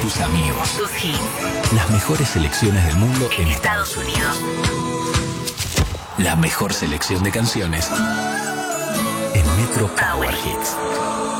tus amigos. Tus hits. Las mejores selecciones del mundo En Estados Unidos. La mejor selección de canciones en Metro Power Hits.